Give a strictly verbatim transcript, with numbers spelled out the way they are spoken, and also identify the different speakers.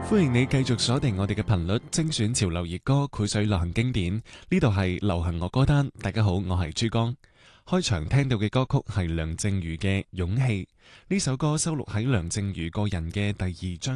Speaker 1: 歡迎你繼續鎖定我哋嘅頻率，精選潮流熱歌、繪水流行經典。呢度係流行樂歌單。大家好，我係珠江。開場聽到嘅歌曲係梁靜茹嘅《勇氣》，呢首歌收錄喺梁靜茹個人嘅第二張